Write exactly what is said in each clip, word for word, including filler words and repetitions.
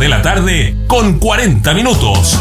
de la tarde con cuarenta minutos.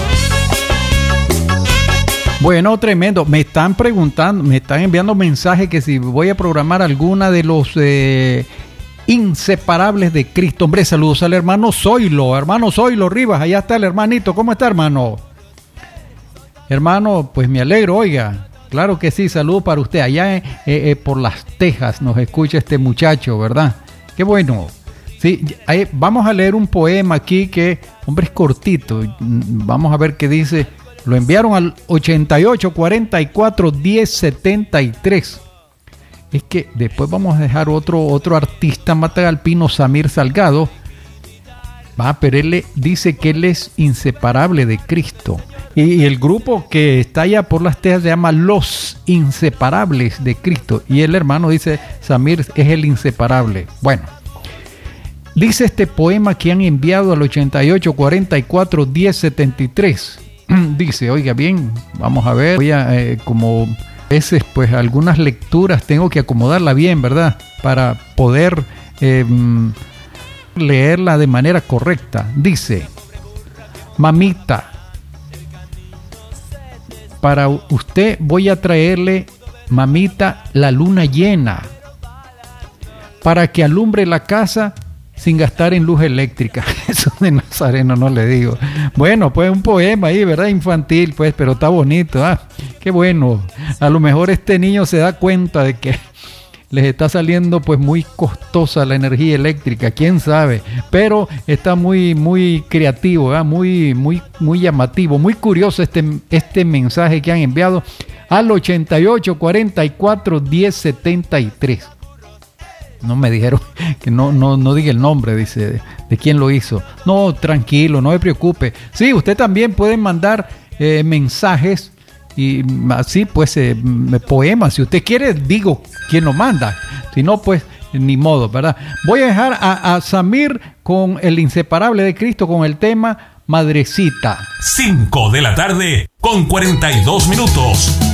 Bueno, tremendo. Me están preguntando, me están enviando mensajes que si voy a programar alguna de los eh, inseparables de Cristo. Hombre, saludos al hermano Zoilo, hermano Zoilo Rivas, allá está el hermanito. ¿Cómo está, hermano? Hermano, pues me alegro, oiga. Claro que sí, saludos para usted. Allá eh, eh, por Las Tejas nos escucha este muchacho, ¿verdad? Qué bueno. Sí, ahí, vamos a leer un poema aquí que, hombre, es cortito. Vamos a ver qué dice. Lo enviaron al ochenta y ocho, cuarenta y cuatro, diez, setenta y tres. Es que después vamos a dejar otro, otro artista matagalpino, Samir Salgado. Va, pero él le dice que él es inseparable de Cristo. Y, y el grupo que está allá por Las Tejas se llama Los Inseparables de Cristo. Y el hermano dice, Samir es el inseparable. Bueno, dice este poema que han enviado al ochenta y ocho, cuarenta y cuatro, diez, setenta y tres. Dice, oiga bien, vamos a ver, voy a, eh, como a veces pues algunas lecturas tengo que acomodarla bien, ¿verdad? Para poder eh, leerla de manera correcta. Dice, mamita, para usted voy a traerle, mamita, la luna llena, para que alumbre la casa sin gastar en luz eléctrica. Eso de Nazareno no le digo. Bueno, pues un poema ahí, ¿verdad? Infantil, pues, pero está bonito. Ah, qué bueno. A lo mejor este niño se da cuenta de que les está saliendo pues muy costosa la energía eléctrica, quién sabe, pero está muy muy creativo, ¿eh? muy muy muy llamativo, muy curioso este este mensaje que han enviado al ochenta y ocho, cuarenta y cuatro, diez, setenta y tres. No me dijeron que no, no, no diga el nombre, dice, de, de quién lo hizo. No, tranquilo, no se preocupe. Sí, usted también puede mandar eh, mensajes y así pues eh, poemas. Si usted quiere, digo quién lo manda. Si no, pues ni modo, ¿verdad? Voy a dejar a, a Samir con el inseparable de Cristo con el tema Madrecita. cinco de la tarde con cuarenta y dos minutos.